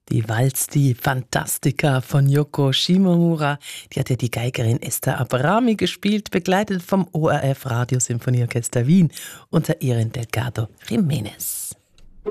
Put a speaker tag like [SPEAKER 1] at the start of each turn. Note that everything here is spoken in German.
[SPEAKER 1] Die Walz, die Fantastica von Yoko Shimomura, die hat ja die Geigerin Esther Abrami gespielt, begleitet vom ORF Radiosymphonieorchester Wien unter Erin Delgado Jiménez.